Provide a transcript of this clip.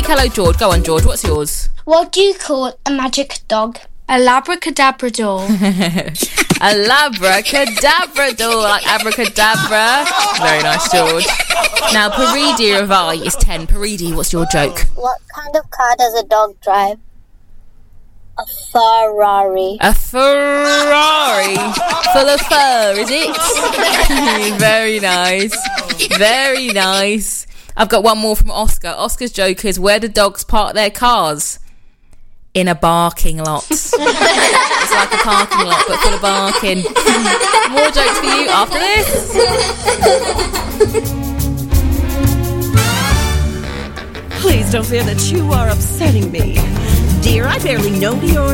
Speak hello, George. Go on, George. What's yours? What do you call a magic dog? A labracadabrador. A labracadabra door, like abracadabra. Very nice, George. Now, Paridi Ravai is 10. Paridi, what's your joke? What kind of car does a dog drive? A Ferrari. A Ferrari full of fur, is it? Very nice. Very nice. I've got one more from Oscar. Oscar's joke is, where do dogs park their cars? In a barking lot. It's like a parking lot, but full of barking. More jokes for you after this. Please don't fear that you are upsetting me. Dear, I barely know your